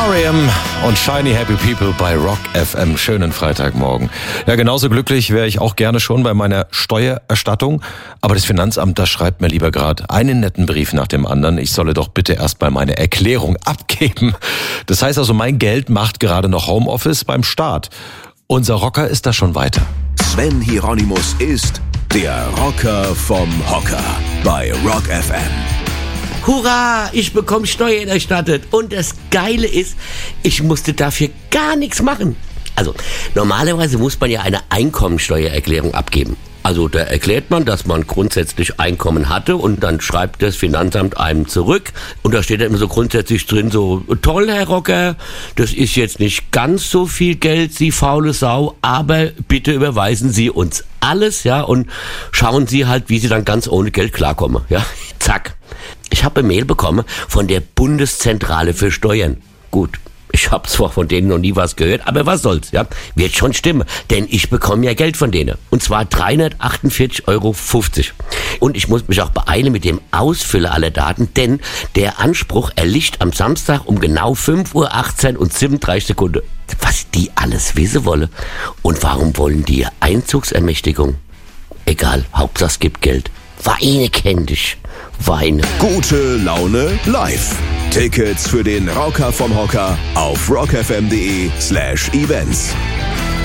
R.E.M. und Shiny Happy People bei Rock FM. Schönen Freitagmorgen. Ja, genauso glücklich wäre ich auch gerne schon bei meiner Steuererstattung. Aber das Finanzamt, das schreibt mir lieber gerade einen netten Brief nach dem anderen. Ich solle doch bitte erst mal meine Erklärung abgeben. Das heißt also, mein Geld macht gerade noch Homeoffice beim Staat. Unser Rocker ist da schon weiter. Sven Hieronymus ist der Rocker vom Hocker bei Rock FM. Hurra, ich bekomme Steuern erstattet. Und das Geile ist, ich musste dafür gar nichts machen. Also, normalerweise muss man ja eine Einkommensteuererklärung abgeben. Also, da erklärt man, dass man grundsätzlich Einkommen hatte und dann schreibt das Finanzamt einem zurück. Und da steht dann immer so grundsätzlich drin, so, toll, Herr Rocker, das ist jetzt nicht ganz so viel Geld, Sie faule Sau, aber bitte überweisen Sie uns alles, ja, und schauen Sie halt, wie Sie dann ganz ohne Geld klarkommen, ja. Zack. Ich habe eine Mail bekommen von der Bundeszentrale für Steuern. Gut, ich habe zwar von denen noch nie was gehört, aber was soll's, ja? Wird schon stimmen, denn ich bekomme ja Geld von denen. Und zwar 348,50 €. Und ich muss mich auch beeilen mit dem Ausfüllen aller Daten, denn der Anspruch erlischt am Samstag um genau 5:18 und 37 Sekunden. Was die alles wissen wollen. Und warum wollen die Einzugsermächtigung? Egal, Hauptsache es gibt Geld. Weine kenn dich. Weine. Gute Laune live. Tickets für den Rocker vom Hocker auf rockfm.de/events.